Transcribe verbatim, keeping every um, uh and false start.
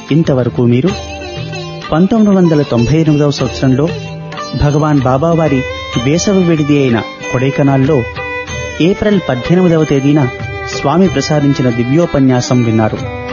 ఇంతవరకు మీరు పంతొమ్మిది వందల తొంభై ఎనిమిదవ సంవత్సరంలో భగవాన్ బాబావారి వేసవి విడిది అయిన కొడైకెనాల్లో ఏప్రిల్ పద్దెనిమిదవ తేదీన స్వామి ప్రసాదించిన దివ్యోపన్యాసం విన్నారు.